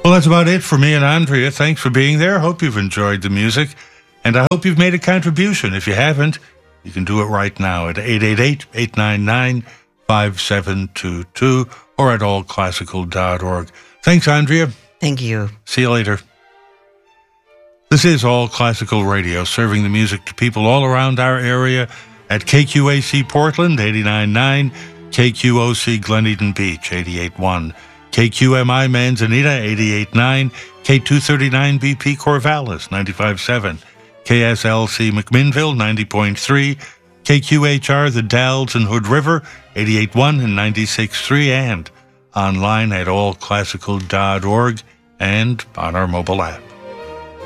Well, that's about it for me and Andrea. Thanks for being there. Hope you've enjoyed the music, and I hope you've made a contribution. If you haven't, you can do it right now at 888-899-5722 or at allclassical.org. Thanks, Andrea. Thank you. See you later. This is All Classical Radio, serving the music to people all around our area at KQAC Portland, 89.9, KQOC Glen Eden Beach, 88.1, KQMI Manzanita, 88.9, K239 BP Corvallis, 95.7, KSLC McMinnville, 90.3, KQHR The Dalles and Hood River, 88.1 and 96.3, and online at allclassical.org and on our mobile app.